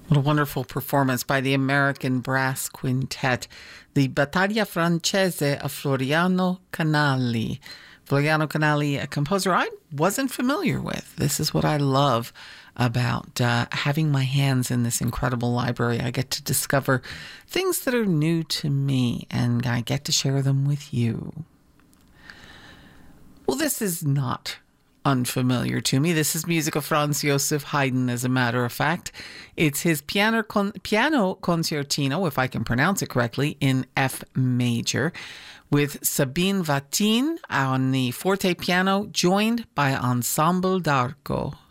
What a wonderful performance by the American Brass Quintet, the Battaglia Francese of Floriano Canali. Floriano Canali, a composer I wasn't familiar with. This is what I love about having my hands in this incredible library. I get to discover things that are new to me, and I get to share them with you. Well, this is not unfamiliar to me. This is music of Franz Joseph Haydn, as a matter of fact. It's his piano concertino, if I can pronounce it correctly, in F major, with Sabine Vatin on the forte piano, joined by Ensemble d'Arco.